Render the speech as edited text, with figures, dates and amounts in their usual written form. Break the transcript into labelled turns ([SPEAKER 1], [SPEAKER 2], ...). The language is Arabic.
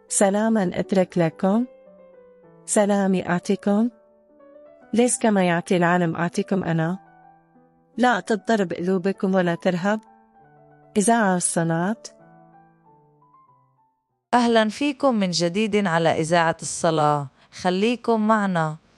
[SPEAKER 1] سلاما أترك لكم، سلامي أعطيكم، ليس كما يعطي العالم أعطيكم أنا، لا تضطرب قلوبكم ولا ترهب. إذاعة الصلاة.
[SPEAKER 2] أهلا فيكم من جديد على إذاعة الصلاة، خليكم معنا.